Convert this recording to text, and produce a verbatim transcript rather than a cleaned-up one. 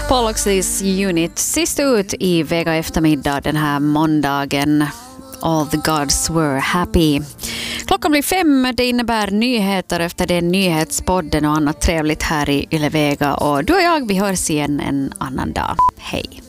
Pollux Unit sist ut i Vega eftermiddag den här måndagen. All the gods were happy. Klockan blir fem, det innebär nyheter efter den nyhetspodden och annat trevligt här i Yle Vega. Och du och jag, vi hörs igen en annan dag. Hej!